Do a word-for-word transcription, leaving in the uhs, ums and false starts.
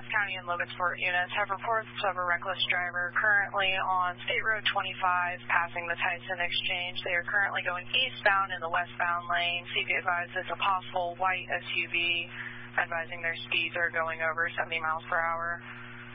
Cass County and Logansport units have reports of a reckless driver currently on State Road twenty-five passing the Tyson Exchange. They are currently going eastbound in the westbound lane. C P advises a possible white S U V, advising their speeds are going over seventy miles per hour.